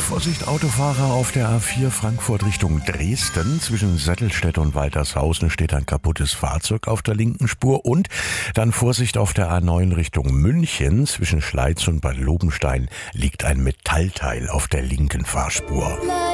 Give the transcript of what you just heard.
Vorsicht Autofahrer auf der A4 Frankfurt Richtung Dresden. Zwischen Sattelstedt und Waltershausen steht ein kaputtes Fahrzeug auf der linken Spur. Und dann Vorsicht auf der A9 Richtung München. Zwischen Schleiz und Bad Lobenstein liegt ein Metallteil auf der linken Fahrspur.